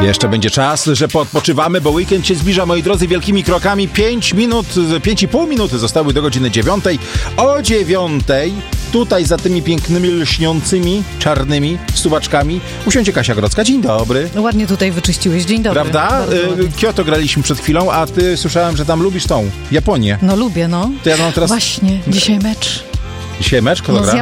Jeszcze będzie czas, że poodpoczywamy, bo weekend się zbliża, moi drodzy, wielkimi krokami. 5,5 minuty zostały do godziny 9. O 9 tutaj za tymi pięknymi, lśniącymi, czarnymi stuwaczkami usiądzie Kasia Grodzka. Dzień dobry. Ładnie tutaj wyczyściłeś. Dzień dobry. Prawda? Kyoto graliśmy przed chwilą, a ty słyszałem, że tam lubisz tą Japonię. No lubię, no. To ja mam teraz... Właśnie, dzisiaj mecz. Dzisiaj mecz? Kto gra?